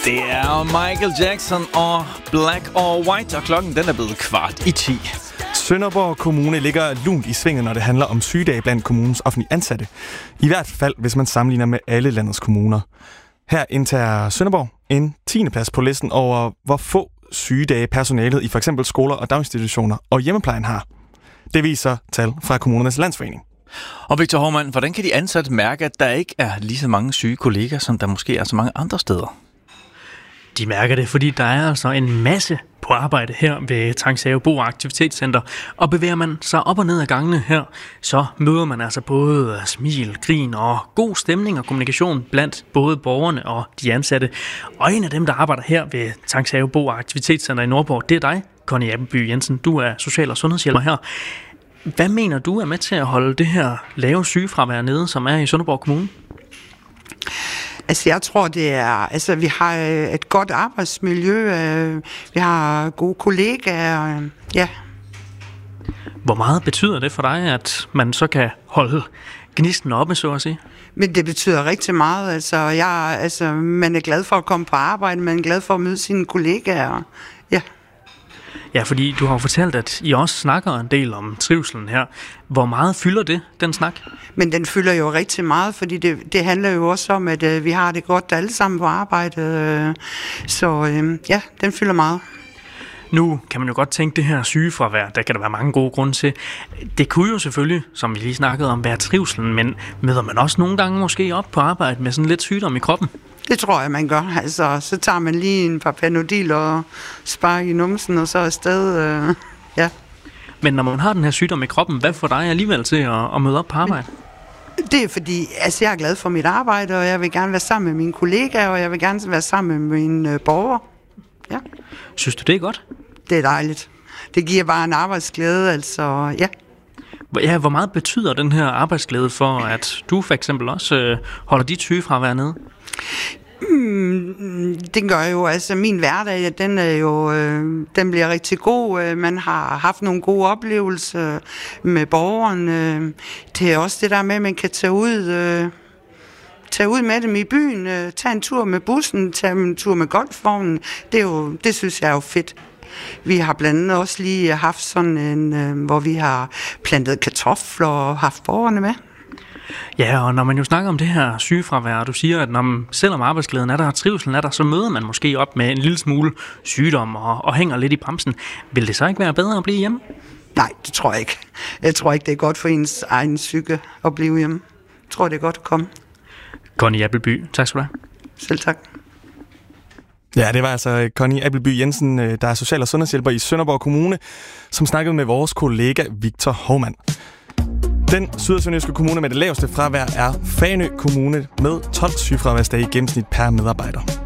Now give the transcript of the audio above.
Det er Michael Jackson og Black or White, og klokken den er blevet 9:15. Sønderborg Kommune ligger lunt i svinget, når det handler om sygedage blandt kommunens offentlige ansatte. I hvert fald, hvis man sammenligner med alle landets kommuner. Her indtager Sønderborg en 10. plads på listen over, hvor få sygedage personalet i f.eks. skoler og daginstitutioner og hjemmeplejen har. Det viser tal fra Kommunernes Landsforening. Og Victor Hovmand, hvordan kan de ansatte mærke, at der ikke er lige så mange syge kolleger, som der måske er så mange andre steder? De mærker det, fordi der er altså en masse på arbejde her ved Tangsave Bo Aktivitetscenter. Og bevæger man sig op og ned ad gangene her, så møder man altså både smil, grin og god stemning og kommunikation blandt både borgerne og de ansatte. Og en af dem, der arbejder her ved Tangsave Bo Aktivitetscenter i Nordborg, det er dig, Connie Appelby Jensen. Du er social- og sundhedshjælper her. Hvad mener du er med til at holde det her lave sygefravær nede, som er i Sønderborg Kommune? Altså jeg tror det er, vi har et godt arbejdsmiljø, vi har gode kollegaer, ja. Hvor meget betyder det for dig, at man så kan holde gnisten oppe, så at sige? Men det betyder rigtig meget, man er glad for at komme på arbejde, man er glad for at møde sine kollegaer, ja. Ja, fordi du har fortalt, at I også snakker en del om trivselen her. Hvor meget fylder det, den snak? Men den fylder jo rigtig meget, fordi det handler jo også om, at vi har det godt alle sammen på arbejde. Ja, den fylder meget. Nu kan man jo godt tænke det her sygefravær, der kan der være mange gode grunde til. Det kunne jo selvfølgelig, som vi lige snakkede om, være trivselen, men møder man også nogle gange måske op på arbejde med sådan lidt sygdom i kroppen? Det tror jeg, man gør. Altså, så tager man lige en par Panodil og sparker i numsen, og så afsted, ja. Men når man har den her sygdom i kroppen, hvad får dig alligevel til at møde op på arbejde? Det er fordi, jeg er glad for mit arbejde, og jeg vil gerne være sammen med mine kollegaer, og jeg vil gerne være sammen med mine borgere. Ja. Synes du, det er godt? Det er dejligt. Det giver bare en arbejdsglæde, altså, ja. Ja, hvor meget betyder den her arbejdsglæde for, at du for eksempel også holder dit sygefravær nede? Det gør jo, altså min hverdag, den bliver rigtig god. Man har haft nogle gode oplevelser med borgeren. Det er også det der med, at man kan tage ud med dem i byen, tage en tur med bussen, tage en tur med golfvognen. Det synes jeg er jo fedt. Vi har blandt andet også lige haft sådan en, hvor vi har plantet kartofler og haft borgerne med. Ja, og når man jo snakker om det her sygefravær, og du siger, at selvom arbejdsglæden er der, og trivselen er der, så møder man måske op med en lille smule sygdom og hænger lidt i bremsen. Vil det så ikke være bedre at blive hjemme? Nej, det tror jeg ikke. Jeg tror ikke, det er godt for ens egen psyke at blive hjemme. Jeg tror, det er godt at komme. Connie Appelby, tak skal du have. Selv tak. Ja, det var altså Connie Appelby Jensen, der er social- og sundhedshjælper i Sønderborg Kommune, som snakkede med vores kollega Victor Hovmand. Den sydsønderjyske kommune med det laveste fravær er Fanø Kommune med 12 sygefraværsdage i gennemsnit per medarbejder.